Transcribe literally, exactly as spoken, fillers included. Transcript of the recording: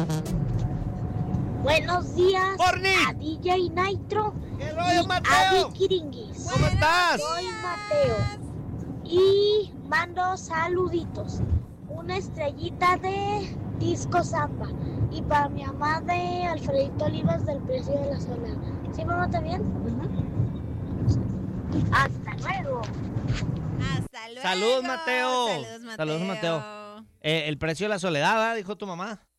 Buenos días Morning. a D J Nitro ¿Qué rollo, y Mateo? a Vicky Ringuis. ¿Cómo estás? Soy Mateo y mando saluditos. Una estrellita de Disco Samba y para mi mamá de Alfredito Olivas del Precio de la Soledad. ¿Sí me mata bien? Uh-huh. Hasta luego. Hasta luego. Saludos, Mateo. Saludos, Mateo. Saludos, Mateo. Eh, el precio de la soledad, ¿verdad? Dijo tu mamá.